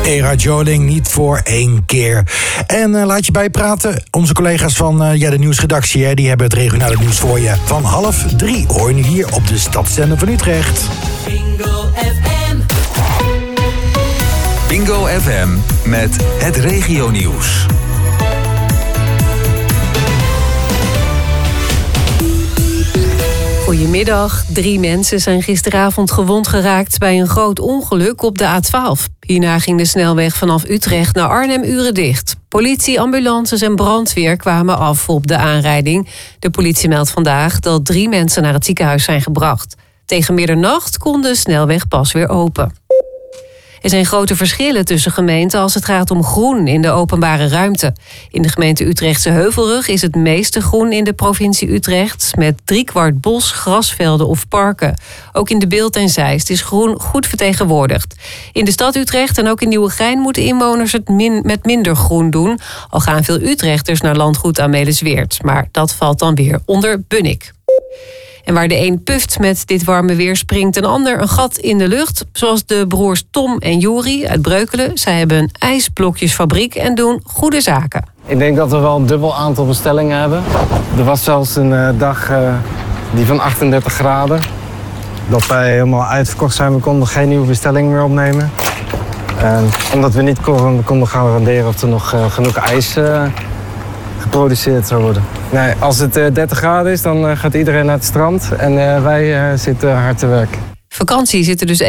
Era Joling, niet voor één keer. En laat je bijpraten. Onze collega's van de nieuwsredactie, die hebben het regionale nieuws voor je. Van 2:30 hoor je nu hier op de Stadszender van Utrecht. Bingo FM. Bingo FM met het regionieuws. Goedemiddag. 3 mensen zijn gisteravond gewond geraakt bij een groot ongeluk op de A12. Hierna ging de snelweg vanaf Utrecht naar Arnhem uren dicht. Politie, ambulances en brandweer kwamen af op de aanrijding. De politie meldt vandaag dat 3 mensen naar het ziekenhuis zijn gebracht. Tegen middernacht kon de snelweg pas weer open. Er zijn grote verschillen tussen gemeenten als het gaat om groen in de openbare ruimte. In de gemeente Utrechtse Heuvelrug is het meeste groen in de provincie Utrecht, met 3/4 bos, grasvelden of parken. Ook in de Bilt en Zeist is groen goed vertegenwoordigd. In de stad Utrecht en ook in Nieuwegein moeten inwoners het met minder groen doen. Al gaan veel Utrechters naar landgoed Amelisweerd, maar dat valt dan weer onder Bunnik. En waar de een puft met dit warme weer, springt een ander een gat in de lucht. Zoals de broers Tom en Jori uit Breukelen. Zij hebben een ijsblokjesfabriek en doen goede zaken. Ik denk dat we wel een dubbel aantal bestellingen hebben. Er was zelfs een dag die van 38 graden. Dat wij helemaal uitverkocht zijn. We konden geen nieuwe bestellingen meer opnemen. En omdat we niet konden garanderen of er nog genoeg ijs geproduceerd zou worden. Nee, als het 30 graden is, dan gaat iedereen naar het strand en wij zitten hard te werk. Vakantie zit er dus